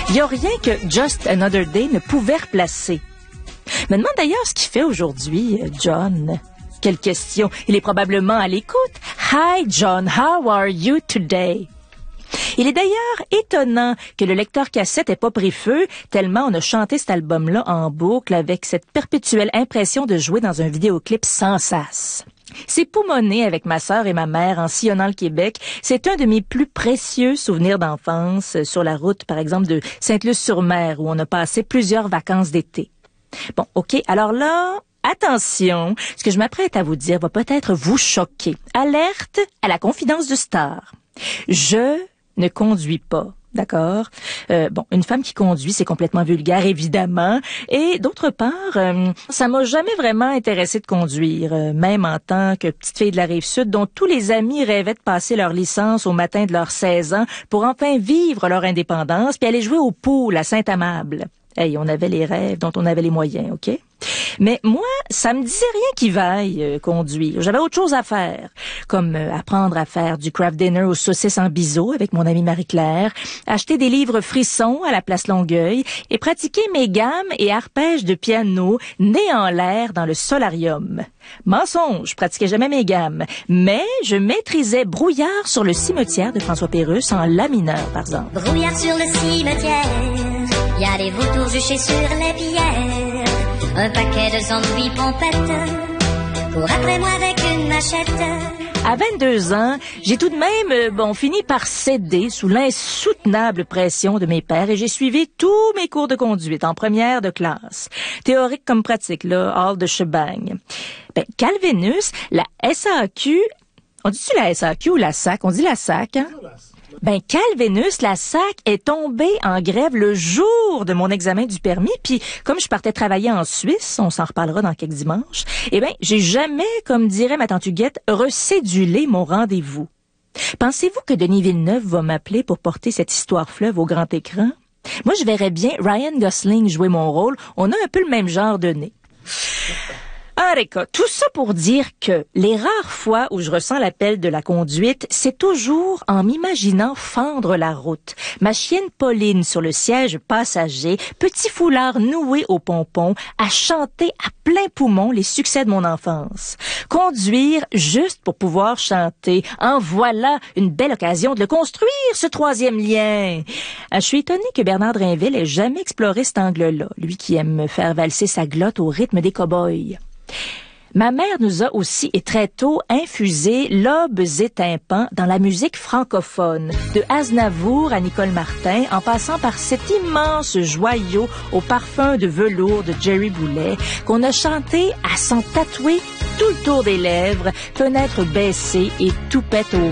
Il n'y a rien que Just Another Day ne pouvait replacer. Je me demande d'ailleurs ce qu'il fait aujourd'hui, John. Quelle question. Il est probablement à l'écoute. Hi, John, how are you today? Il est d'ailleurs étonnant que le lecteur cassette ait pas pris feu, tellement on a chanté cet album-là en boucle avec cette perpétuelle impression de jouer dans un vidéoclip sans sas. C'est poumonné avec ma sœur et ma mère en sillonnant le Québec. C'est un de mes plus précieux souvenirs d'enfance sur la route, par exemple, de Sainte-Luce-sur-Mer, où on a passé plusieurs vacances d'été. Bon, OK, alors là, attention, ce que je m'apprête à vous dire va peut-être vous choquer. Alerte à la confidence du star. Je ne conduis pas, d'accord? Une femme qui conduit, c'est complètement vulgaire, évidemment. Et d'autre part, ça m'a jamais vraiment intéressé de conduire, même en tant que petite fille de la Rive-Sud dont tous les amis rêvaient de passer leur licence au matin de leurs 16 ans pour enfin vivre leur indépendance puis aller jouer au pool à Saint-Amable. Hey, on avait les rêves dont on avait les moyens, OK? Mais moi, ça me disait rien qui vaille conduire. J'avais autre chose à faire, comme apprendre à faire du craft dinner aux saucisses en biseau avec mon amie Marie-Claire, acheter des livres frissons à la place Longueuil et pratiquer mes gammes et arpèges de piano nés en l'air dans le solarium. Mensonge, je pratiquais jamais mes gammes, mais je maîtrisais Brouillard sur le cimetière de François Pérusse en la mineur, par exemple. Brouillard sur le cimetière, y a des vautours juchés sur les pierres. Un paquet de sandwichs pompettes, cours après moi avec une machette. À 22 ans, j'ai tout de même, fini par céder sous l'insoutenable pression de mes pères et j'ai suivi tous mes cours de conduite en première de classe. Théorique comme pratique, là, all the shebang. Calvinus, la SAQ, on dit-tu la SAQ ou la SAC? On dit la SAC, hein? Calvinus, la SAC, est tombée en grève le jour de mon examen du permis, puis comme je partais travailler en Suisse, on s'en reparlera dans quelques dimanches, j'ai jamais, comme dirait ma tante Huguette, recédulé mon rendez-vous. Pensez-vous que Denis Villeneuve va m'appeler pour porter cette histoire fleuve au grand écran? Moi, je verrais bien Ryan Gosling jouer mon rôle. On a un peu le même genre de nez. Arrêta, tout ça pour dire que les rares fois où je ressens l'appel de la conduite, c'est toujours en m'imaginant fendre la route. Ma chienne Pauline sur le siège passager, petit foulard noué au pompon, à chanter à plein poumon les succès de mon enfance. Conduire juste pour pouvoir chanter. En voilà une belle occasion de le construire, ce troisième lien. Je suis étonnée que Bernard Drinville ait jamais exploré cet angle-là, lui qui aime me faire valser sa glotte au rythme des cow-boys. Ma mère nous a aussi et très tôt infusé lobes et tympans dans la musique francophone, de Aznavour à Nicole Martin, en passant par cet immense joyau au parfum de velours de Jerry Boulet, qu'on a chanté à s'en tatouer tout le tour des lèvres, fenêtres baissées et toupette au